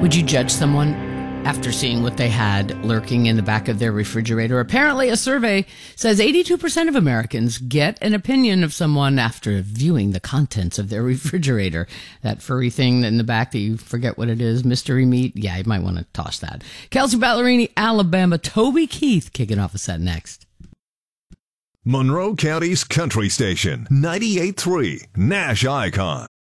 Would you judge someone after seeing what they had lurking in the back of their refrigerator? Apparently, a survey says 82% of Americans get an opinion of someone after viewing the contents of their refrigerator. That furry thing in the back that you forget what it is, mystery meat. Yeah, you might want to toss that. Kelsey Ballerini, Alabama. Toby Keith kicking off a set next. Monroe County's country station, 98.3 Nash Icon.